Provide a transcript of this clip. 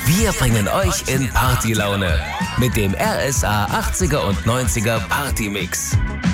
Wir bringen euch in Partylaune mit dem RSA 80er und 90er Partymix.